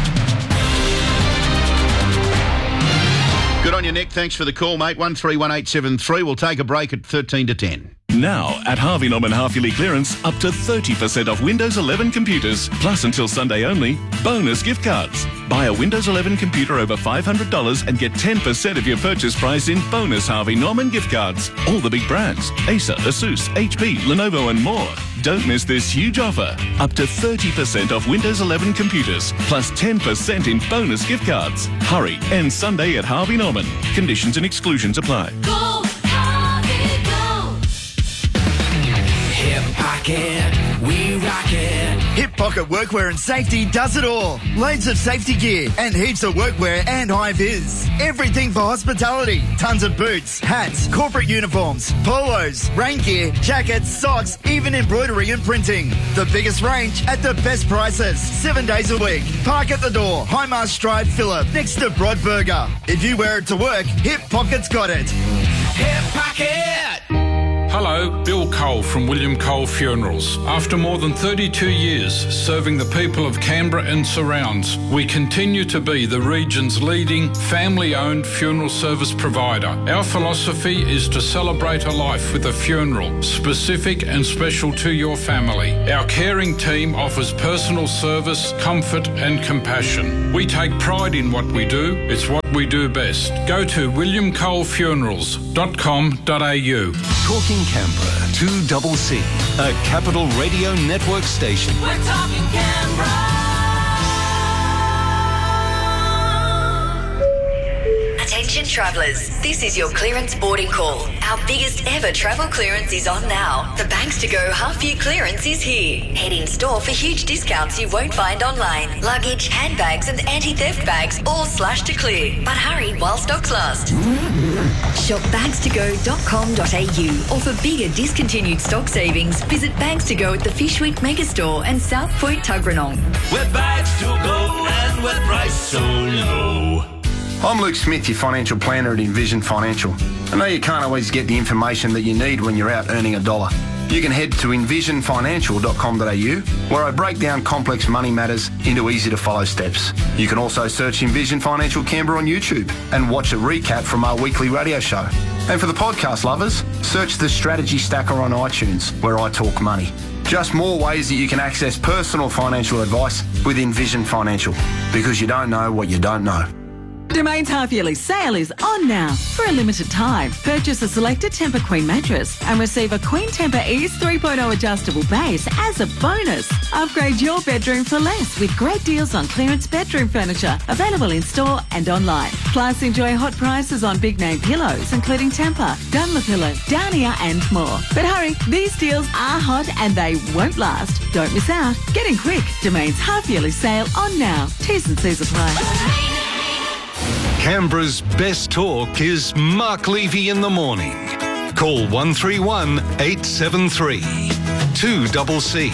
Good on you, Nick. Thanks for the call, mate. one three one eight seven three. We'll take a break at thirteen to ten. Now, at Harvey Norman half-yearly clearance, up to thirty percent off Windows eleven computers, plus until Sunday only, bonus gift cards. Buy a Windows eleven computer over five hundred dollars and get ten percent of your purchase price in bonus Harvey Norman gift cards. All the big brands, Acer, Asus, H P, Lenovo and more. Don't miss this huge offer. Up to thirty percent off Windows eleven computers, plus ten percent in bonus gift cards. Hurry, end Sunday at Harvey Norman. Conditions and exclusions apply. Go, Harvey, go. Hip pocket, we rock it. Hip Pocket Workwear and Safety does it all. Loads of safety gear and heaps of workwear and high-vis. Everything for hospitality. Tons of boots, hats, corporate uniforms, polos, rain gear, jackets, socks, even embroidery and printing. The biggest range at the best prices. Seven days a week. Park at the door. Highmast Drive, Phillip, next to Broadburger. If you wear it to work, Hip Pocket's got it. Hip Pocket! Hello, Bill Cole from William Cole Funerals. After more than thirty-two years serving the people of Canberra and surrounds, we continue to be the region's leading family-owned funeral service provider. Our philosophy is to celebrate a life with a funeral specific and special to your family. Our caring team offers personal service, comfort and compassion. We take pride in what we do. It's what we do best. Go to william cole funerals dot com dot a u. Talking Canberra, two C C, a Capital Radio Network station. We're talking Canberra. Attention travellers, this is your clearance boarding call. Our biggest ever travel clearance is on now. The Banks to Go half year clearance is here. Head in store for huge discounts you won't find online. Luggage, handbags and anti-theft bags all slashed to clear. But hurry while stocks last. Shop bags to go dot com dot a u or for bigger discontinued stock savings, visit Bags to Go at the Fishwick Megastore and South Point Tuggeranong. We're bags to go and we're priced so low. I'm Luke Smith, your financial planner at Envision Financial. I know you can't always get the information that you need when you're out earning a dollar. You can head to envision financial dot com dot a u, where I break down complex money matters into easy-to-follow steps. You can also search Envision Financial Canberra on YouTube and watch a recap from our weekly radio show. And for the podcast lovers, search the Strategy Stacker on iTunes, where I talk money. Just more ways that you can access personal financial advice with Envision Financial, because you don't know what you don't know. Domain's half-yearly sale is on now. For a limited time, purchase a selected Tempur Queen mattress and receive a Queen Tempur Ease three point oh adjustable base as a bonus. Upgrade your bedroom for less with great deals on clearance bedroom furniture, available in store and online. Plus, enjoy hot prices on big-name pillows, including Tempur, Dunlopillow, Downier and more. But hurry, these deals are hot and they won't last. Don't miss out. Get in quick. Domain's half-yearly sale on now. T's and C's apply. Canberra's best talk is Mark Levy in the morning. Call one three one, eight seven three, two C C.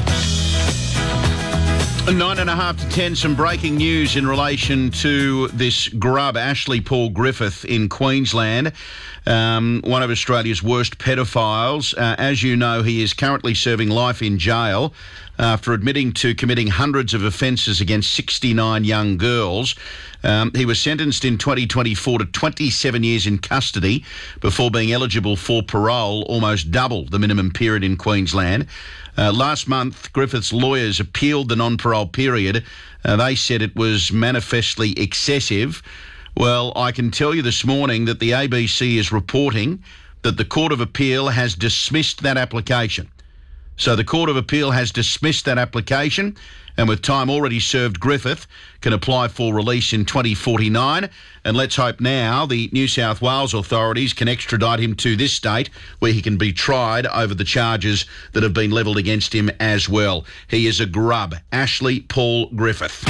Nine and a half to ten, some breaking news in relation to this grub, Ashley Paul Griffith in Queensland, um, one of Australia's worst pedophiles. Uh, as you know, he is currently serving life in jail after admitting to committing hundreds of offences against sixty-nine young girls. Um, he was sentenced in twenty twenty-four to twenty-seven years in custody before being eligible for parole, almost double the minimum period in Queensland. Uh, last month, Griffith's lawyers appealed the non-parole period. Uh, they said it was manifestly excessive. Well, I can tell you this morning that the A B C is reporting that the Court of Appeal has dismissed that application. So the Court of Appeal has dismissed that application, and with time already served, Griffith can apply for release in twenty forty-nine. And let's hope now the New South Wales authorities can extradite him to this state where he can be tried over the charges that have been levelled against him as well. He is a grub. Ashley Paul Griffith.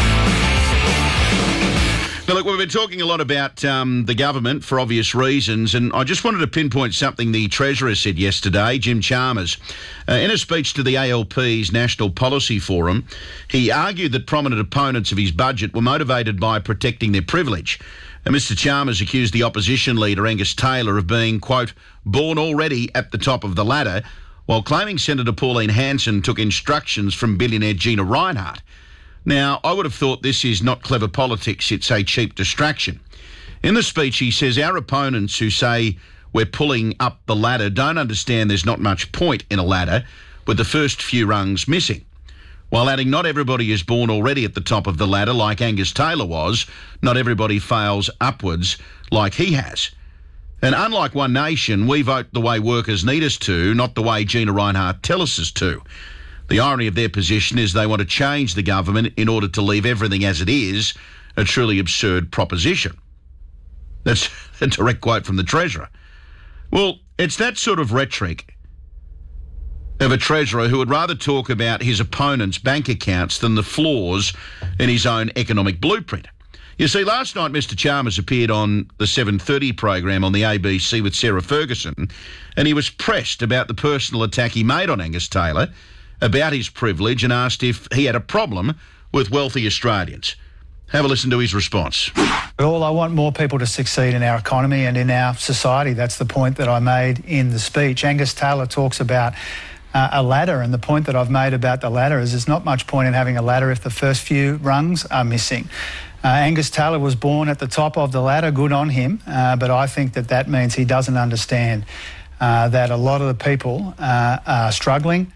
Now, look, we've been talking a lot about um, the government for obvious reasons, and I just wanted to pinpoint something the Treasurer said yesterday, Jim Chalmers. Uh, in a speech to the A L P's National Policy Forum, he argued that prominent opponents of his budget were motivated by protecting their privilege. And Mister Chalmers accused the opposition leader, Angus Taylor, of being, quote, born already at the top of the ladder, while claiming Senator Pauline Hanson took instructions from billionaire Gina Rinehart. Now, I would have thought this is not clever politics, it's a cheap distraction. In the speech, he says our opponents who say we're pulling up the ladder don't understand there's not much point in a ladder with the first few rungs missing. While adding not everybody is born already at the top of the ladder like Angus Taylor was, not everybody fails upwards like he has. And unlike One Nation, we vote the way workers need us to, not the way Gina Rinehart tells us to. The irony of their position is they want to change the government in order to leave everything as it is, a truly absurd proposition. That's a direct quote from the Treasurer. Well, it's that sort of rhetoric of a treasurer who would rather talk about his opponent's bank accounts than the flaws in his own economic blueprint. You see, last night Mister Chalmers appeared on the seven thirty program on the A B C with Sarah Ferguson, and he was pressed about the personal attack he made on Angus Taylor, about his privilege, and asked if he had a problem with wealthy Australians. Have a listen to his response. Well, I want more people to succeed in our economy and in our society. That's the point that I made in the speech. Angus Taylor talks about Uh, a ladder, and the point that I've made about the ladder is there's not much point in having a ladder if the first few rungs are missing. Uh, Angus Taylor was born at the top of the ladder, good on him, uh, but I think that that means he doesn't understand uh, that a lot of the people uh, are struggling.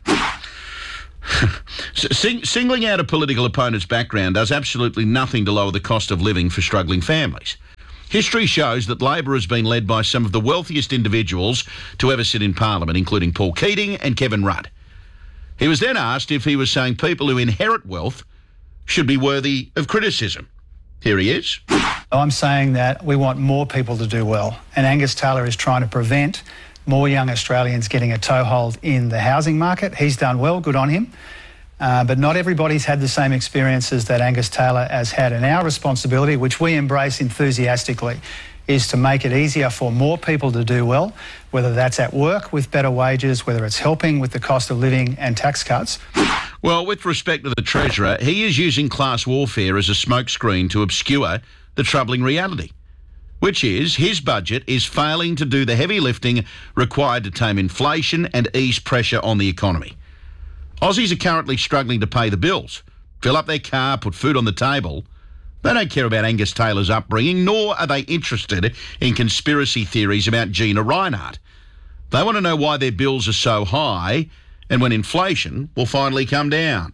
Sing- singling out a political opponent's background does absolutely nothing to lower the cost of living for struggling families. History shows that Labor has been led by some of the wealthiest individuals to ever sit in Parliament, including Paul Keating and Kevin Rudd. He was then asked if he was saying people who inherit wealth should be worthy of criticism. Here he is. I'm saying that we want more people to do well, and Angus Taylor is trying to prevent more young Australians getting a toehold in the housing market. He's done well, good on him. Uh, but not everybody's had the same experiences that Angus Taylor has had. And our responsibility, which we embrace enthusiastically, is to make it easier for more people to do well, whether that's at work with better wages, whether it's helping with the cost of living and tax cuts. Well, with respect to the Treasurer, he is using class warfare as a smokescreen to obscure the troubling reality, which is his budget is failing to do the heavy lifting required to tame inflation and ease pressure on the economy. Aussies are currently struggling to pay the bills, fill up their car, put food on the table. They don't care about Angus Taylor's upbringing, nor are they interested in conspiracy theories about Gina Reinhardt. They want to know why their bills are so high and when inflation will finally come down.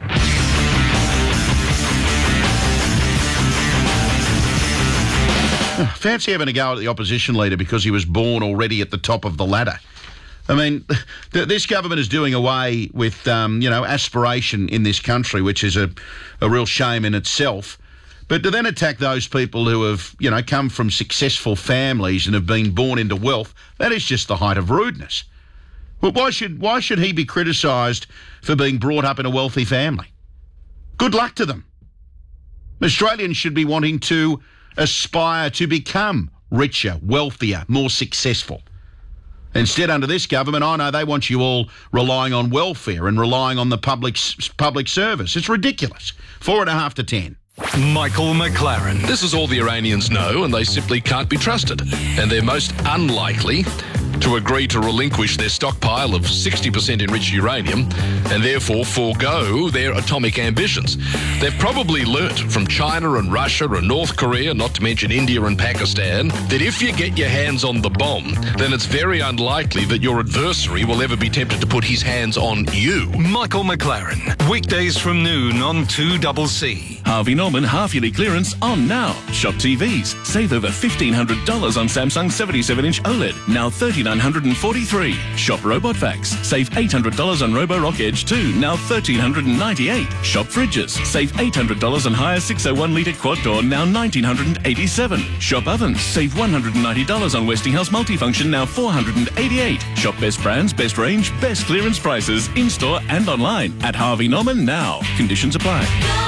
Fancy having a go at the opposition leader because he was born already at the top of the ladder. I mean, th- this government is doing away with, um, you know, aspiration in this country, which is a, a real shame in itself. But to then attack those people who have, you know, come from successful families and have been born into wealth, that is just the height of rudeness. But why should why should he be criticised for being brought up in a wealthy family? Good luck to them. Australians should be wanting to aspire to become richer, wealthier, more successful. Instead, under this government, I know they want you all relying on welfare and relying on the public public service. It's ridiculous. Four and a half to ten. Michael McLaren. This is all the Iranians know, and they simply can't be trusted. And they're most unlikely to agree to relinquish their stockpile of sixty percent enriched uranium and therefore forego their atomic ambitions. They've probably learnt from China and Russia and North Korea, not to mention India and Pakistan, that if you get your hands on the bomb, then it's very unlikely that your adversary will ever be tempted to put his hands on you. Michael McLaren. Weekdays from noon on two C C. Harvey Norman half-yearly clearance on now. Shop T Vs. Save over fifteen hundred dollars on Samsung seventy-seven inch OLED. Now thirty-nine hundred forty-three dollars. Shop Robot Vacs. Save eight hundred dollars on Roborock Edge two. Now thirteen hundred ninety-eight dollars. Shop Fridges. Save eight hundred dollars on higher six oh one litre quad door. Now one thousand nine hundred eighty-seven dollars. Shop Ovens. Save one hundred ninety dollars on Westinghouse Multifunction. Now four hundred eighty-eight dollars. Shop best brands, best range, best clearance prices in-store and online at Harvey Norman now. Conditions apply.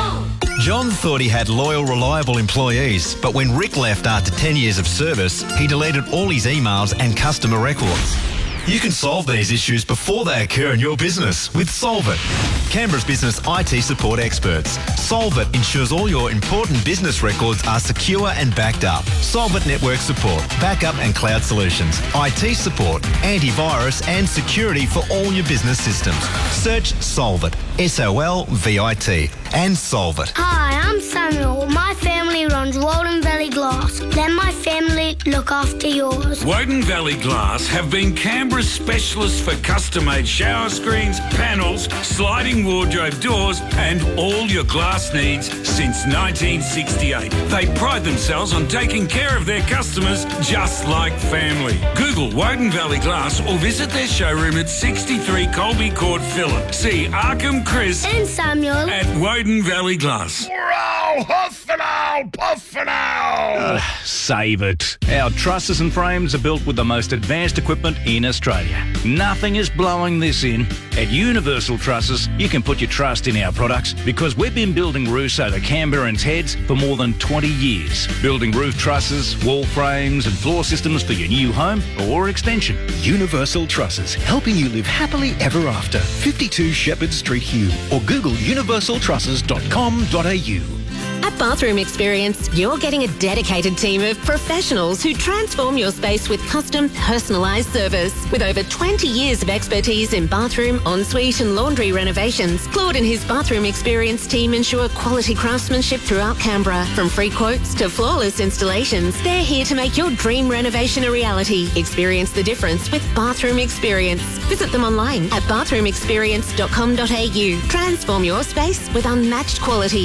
John thought he had loyal, reliable employees, but when Rick left after ten years of service, he deleted all his emails and customer records. You can solve these issues before they occur in your business with Solvit, Canberra's business I T support experts. Solvit ensures all your important business records are secure and backed up. Solvit network support, backup and cloud solutions, I T support, antivirus and security for all your business systems. Search Solvit, S O L V I T, and Solvit. Hi, I'm Samuel. My family runs Woden Valley Glass. Let my family look after yours. Woden Valley Glass have been Canberra's specialists for custom-made shower screens, panels, sliding wardrobe doors and all your glass needs since nineteen sixty-eight. They pride themselves on taking care of their customers just like family. Google Woden Valley Glass or visit their showroom at sixty-three Colby Court, Phillip. See Arkham, Chris and Samuel at Woden Valley Glass. Wow, Puffinol! Puffinol! Uh, save it. Our trusses and frames are built with the most advanced equipment in Australia. Nothing is blowing this in. At Universal Trusses, you can put your trust in our products because we've been building roofs over Canberrans' heads for more than twenty years. Building roof trusses, wall frames and floor systems for your new home or extension. Universal Trusses, helping you live happily ever after. fifty-two Shepherd Street, Hume, or Google universal trusses dot com dot a u. At Bathroom Experience, you're getting a dedicated team of professionals who transform your space with custom, personalised service. With over twenty years of expertise in bathroom, ensuite and laundry renovations, Claude and his Bathroom Experience team ensure quality craftsmanship throughout Canberra. From free quotes to flawless installations, they're here to make your dream renovation a reality. Experience the difference with Bathroom Experience. Visit them online at bathroom experience dot com dot a u. Transform your space with unmatched quality.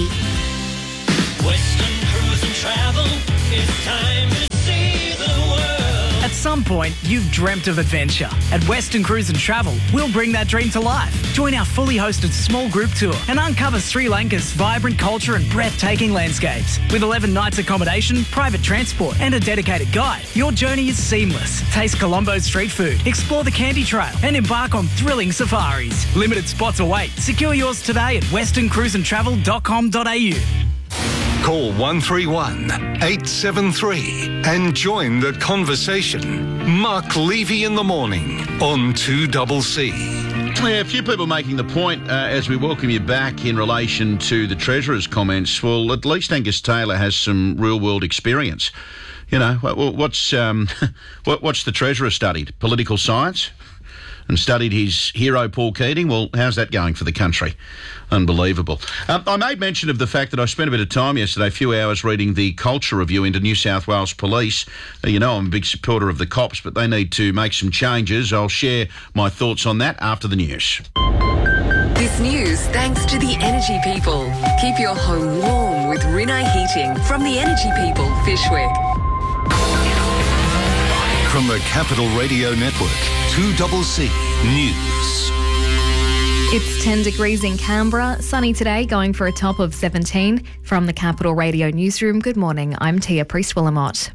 Western Cruise and Travel, it's time to see the world. At some point, you've dreamt of adventure. At Western Cruise and Travel, we'll bring that dream to life. Join our fully hosted small group tour and uncover Sri Lanka's vibrant culture and breathtaking landscapes. With eleven nights accommodation, private transport and a dedicated guide, your journey is seamless. Taste Colombo's street food, explore the Candy Trail and embark on thrilling safaris. Limited spots await. Secure yours today at western cruise and travel dot com dot a u. Call one three one, eight seven three and join the conversation. Mark Levy in the morning on two C C. Yeah, a few people making the point uh, as we welcome you back in relation to the Treasurer's comments. Well, at least Angus Taylor has some real-world experience. You know, what's um, what's the Treasurer studied? Political science? And studied his hero, Paul Keating. Well, how's that going for the country? Unbelievable. Um, I made mention of the fact that I spent a bit of time yesterday, a few hours, reading the Culture Review into New South Wales Police. Uh, you know, I'm a big supporter of the cops, but they need to make some changes. I'll share my thoughts on that after the news. This news thanks to the Energy People. Keep your home warm with Rinnai Heating from the Energy People, Fishwick. From the Capital Radio Network, two C C News. It's ten degrees in Canberra, sunny today, going for a top of seventeen. From the Capital Radio Newsroom, good morning, I'm Tia Priest-Willamott.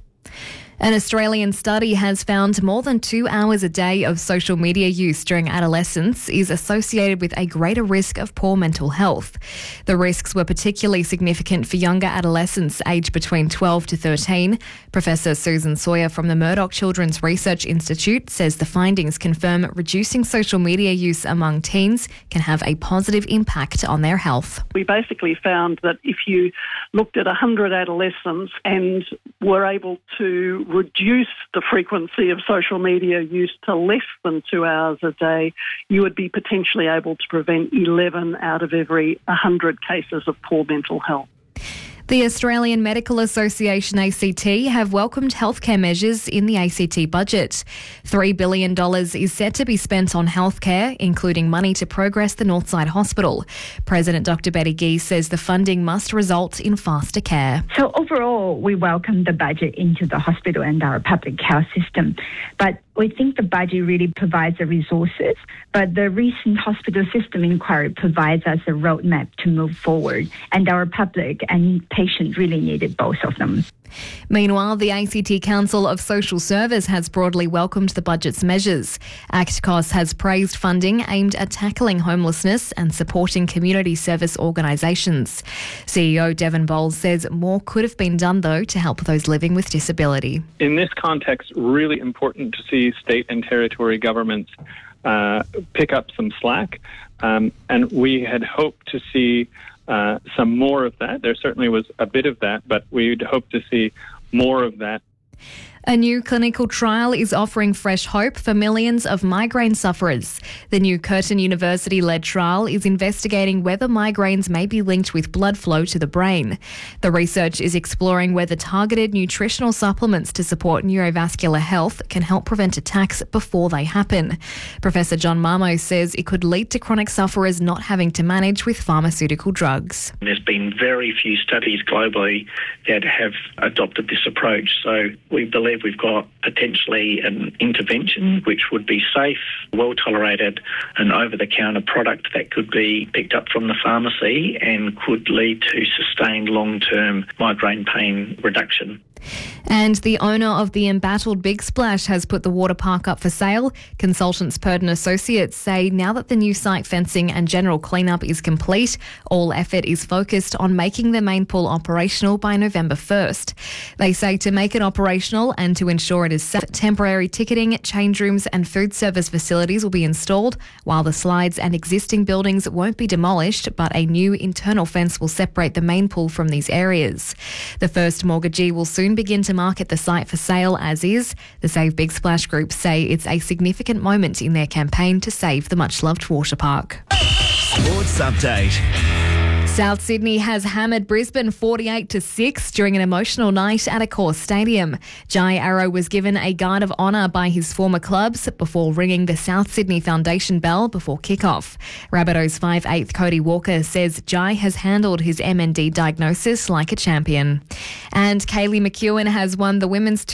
An Australian study has found more than two hours a day of social media use during adolescence is associated with a greater risk of poor mental health. The risks were particularly significant for younger adolescents aged between twelve to thirteen. Professor Susan Sawyer from the Murdoch Children's Research Institute says the findings confirm reducing social media use among teens can have a positive impact on their health. We basically found that if you looked at one hundred adolescents and were able to reduce the frequency of social media use to less than two hours a day, you would be potentially able to prevent eleven out of every one hundred cases of poor mental health. The Australian Medical Association A C T have welcomed healthcare measures in the A C T budget. three billion dollars is set to be spent on healthcare, including money to progress the Northside Hospital. President Doctor Betty Gee says the funding must result in faster care. So overall, we welcome the budget into the hospital and our public health system. But we think the budget really provides the resources, but the recent hospital system inquiry provides us a roadmap to move forward, and our public and patients really needed both of them. Meanwhile, the A C T Council of Social Service has broadly welcomed the budget's measures. ACTCOS has praised funding aimed at tackling homelessness and supporting community service organisations. C E O Devon Bowles says more could have been done, though, to help those living with disability. In this context, really important to see state and territory governments uh, pick up some slack, um, and we had hoped to see Uh, some more of that. There certainly was a bit of that, but we'd hope to see more of that. A new clinical trial is offering fresh hope for millions of migraine sufferers. The new Curtin University-led trial is investigating whether migraines may be linked with blood flow to the brain. The research is exploring whether targeted nutritional supplements to support neurovascular health can help prevent attacks before they happen. Professor John Marmo says it could lead to chronic sufferers not having to manage with pharmaceutical drugs. There's been very few studies globally that have adopted this approach, so we believe believe we've got potentially an intervention which would be safe, well tolerated, an over-the-counter product that could be picked up from the pharmacy and could lead to sustained long-term migraine pain reduction. And the owner of the embattled Big Splash has put the water park up for sale. Consultants Purdon Associates say now that the new site fencing and general cleanup is complete, all effort is focused on making the main pool operational by November first. They say to make it operational and to ensure it is safe, temporary ticketing, change rooms and food service facilities will be installed, while the slides and existing buildings won't be demolished, but a new internal fence will separate the main pool from these areas. The first mortgagee will soon begin to market the site for sale as is. The Save Big Splash group say it's a significant moment in their campaign to save the much-loved water park. Sports Update. South Sydney has hammered Brisbane forty-eight to six during an emotional night at Accor Stadium. Jai Arrow was given a guard of honour by his former clubs before ringing the South Sydney Foundation bell before kick-off. Rabbitohs five eighth Cody Walker says Jai has handled his M N D diagnosis like a champion. And Kaylee McEwen has won the women's